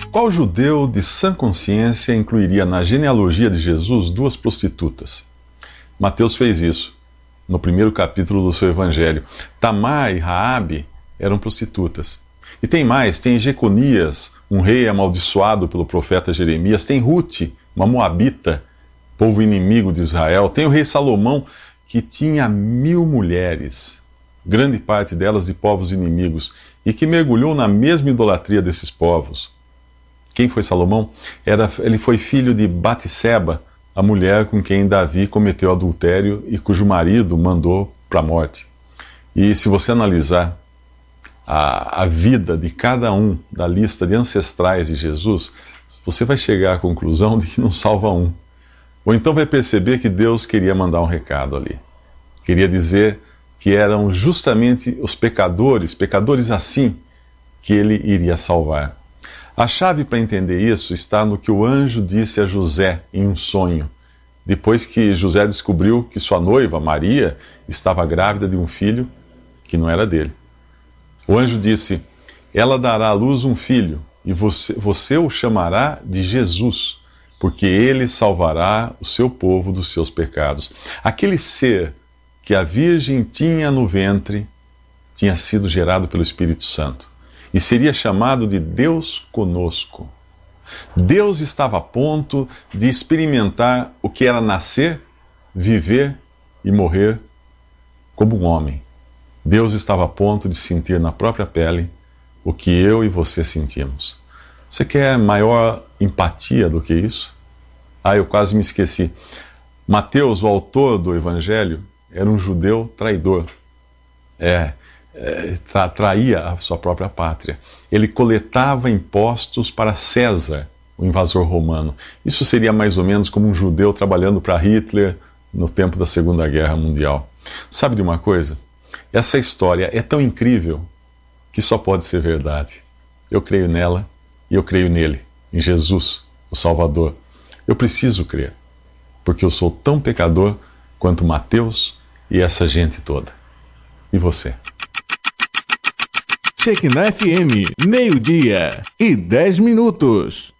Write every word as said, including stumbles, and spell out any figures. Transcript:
Qual judeu de sã consciência incluiria na genealogia de Jesus duas prostitutas? Mateus fez isso no primeiro capítulo do seu evangelho. Tamar e Raabe eram prostitutas. E tem mais, tem Jeconias, um rei amaldiçoado pelo profeta Jeremias, tem Rute, uma moabita, povo inimigo de Israel, tem o rei Salomão, que tinha mil mulheres, grande parte delas de povos inimigos, e que mergulhou na mesma idolatria desses povos. Quem foi Salomão? Era, ele foi filho de Batseba, a mulher com quem Davi cometeu adultério e cujo marido mandou para a morte. E se você analisar a, a vida de cada um da lista de ancestrais de Jesus, você vai chegar à conclusão de que não salva um. Ou então vai perceber que Deus queria mandar um recado ali. Queria dizer que eram justamente os pecadores, pecadores assim, que ele iria salvar. A chave para entender isso está no que o anjo disse a José em um sonho, depois que José descobriu que sua noiva, Maria, estava grávida de um filho que não era dele. O anjo disse: ela dará à luz um filho, e você, você o chamará de Jesus, porque ele salvará o seu povo dos seus pecados. Aquele ser que a Virgem tinha no ventre tinha sido gerado pelo Espírito Santo e seria chamado de Deus conosco. Deus estava a ponto de experimentar o que era nascer, viver e morrer como um homem. Deus estava a ponto de sentir na própria pele o que eu e você sentimos. Você quer maior empatia do que isso? Ah, eu quase me esqueci. Mateus, o autor do Evangelho, era um judeu traidor. É, é tra- traía a sua própria pátria. Ele coletava impostos para César, o invasor romano. Isso seria mais ou menos como um judeu trabalhando para Hitler no tempo da Segunda Guerra Mundial. Sabe de uma coisa? Essa história é tão incrível que só pode ser verdade. Eu creio nela e eu creio nele, em Jesus, o Salvador. Eu preciso crer, porque eu sou tão pecador quanto Mateus e essa gente toda. E você? Shekinah F M, meio-dia e dez minutos.